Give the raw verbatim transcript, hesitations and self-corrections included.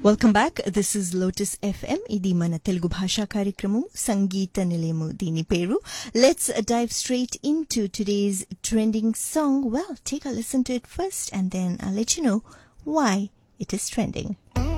Welcome back. This is lotus FM. ఇది మన తెలుగు భాషా కార్యక్రమం సంగీత నిలయము. దీని పేరు. Let's dive straight in to today's trending song. Well, take a listen to it first and then I'll let you know why it is trending.